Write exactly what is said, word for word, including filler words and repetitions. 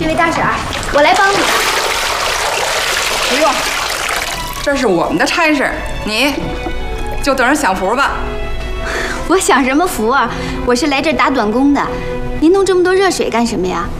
位大婶儿，我来帮你。 不用，这是我们的差事，你就等着享福吧。 我享什么福啊？我是来这儿打短工的。您弄这么多热水干什么呀？